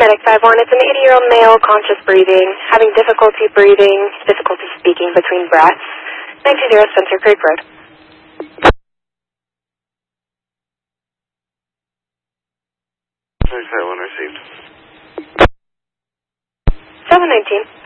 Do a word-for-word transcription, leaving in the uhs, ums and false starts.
Medic five one, it's an eighty-year-old male, conscious breathing, having difficulty breathing, difficulty speaking between breaths. nine two zero Spencer Creek Road. There's that one received. seven nineteen.